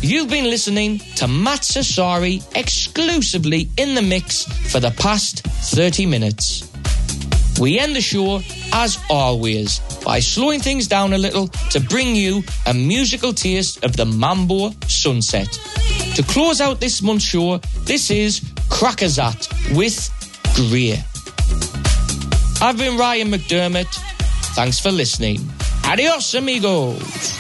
You've been listening to Matt Sassari exclusively in the mix for the past 30 minutes. We end the show, as always, by slowing things down a little to bring you a musical taste of the Mambo Sunset. To close out this month's show, this is Crackazat with Greer. I've been Ryan McDermott. Thanks for listening. Adios, amigos.